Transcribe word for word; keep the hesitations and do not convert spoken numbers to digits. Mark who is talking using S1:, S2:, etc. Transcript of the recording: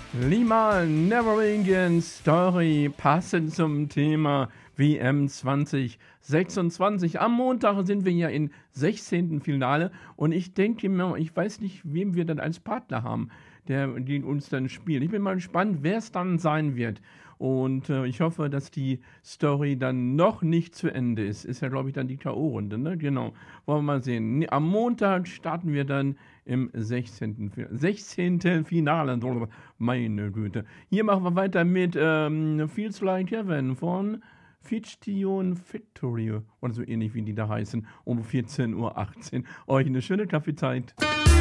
S1: Lima Neverending Story, passend zum Thema W M zwanzig sechsundzwanzig. Am Montag sind wir ja im sechzehnten. Finale und ich denke mir, ich weiß nicht, wem wir dann als Partner haben, der den uns dann spielt. Ich bin mal gespannt, wer es dann sein wird. Und äh, ich hoffe, dass die Story dann noch nicht zu Ende ist. Ist ja, glaube ich, dann die K O-Runde, ne? Genau. Wollen wir mal sehen. Am Montag starten wir dann im sechzehnten. Fi- sechzehnten. Finale. Meine Güte. Hier machen wir weiter mit ähm, Feels Like Heaven von Fiction Factory oder so ähnlich wie die da heißen. Um vierzehn Uhr achtzehn. Euch eine schöne Kaffeezeit.